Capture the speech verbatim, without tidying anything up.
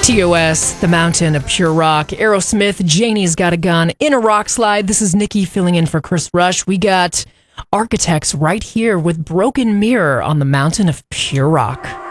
T O S, The Mountain of Pure Rock. Aerosmith, Janie's Got a Gun, In a Rock Slide. This is Nikki filling in for Chris Rush. We got Architects right here with Broken Mirror on The Mountain of Pure Rock.